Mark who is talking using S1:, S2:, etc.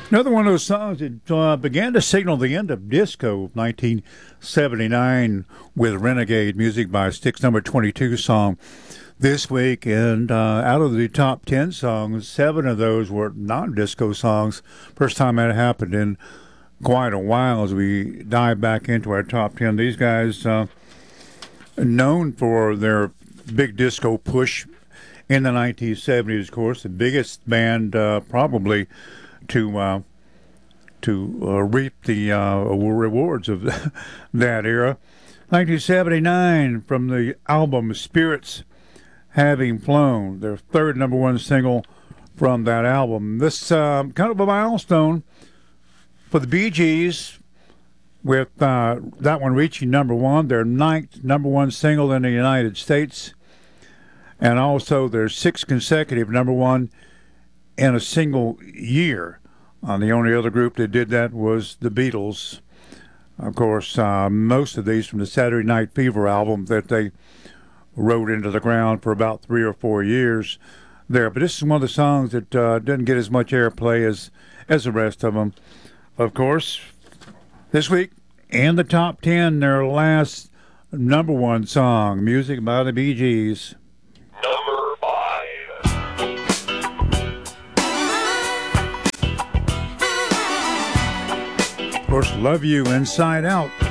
S1: Another one of those songs that began to signal the end of disco, 1979, with Renegade, music by Styx, number 22 song this week. And out of the top 10 songs, 7 of those were non-disco songs. First time that happened in quite a while as we dive back into our top 10. These guys, known for their big disco push in the 1970s, of course, the biggest band probably to reap the rewards of that era. 1979, from the album Spirits Having Flown, their third number one single from that album. This kind of a milestone for the Bee Gees, with that one reaching number one, their ninth number one single in the United States, and also their sixth consecutive number one in a single year. The only other group that did that was the Beatles. Of course, most of these from the Saturday Night Fever album that they wrote into the ground for about 3 or 4 years there. But this is one of the songs that didn't get as much airplay as the rest of them. Of course, this week in the top 10, their last number one song, music by the Bee Gees.
S2: Number 5.
S1: Of course, Love You Inside Out.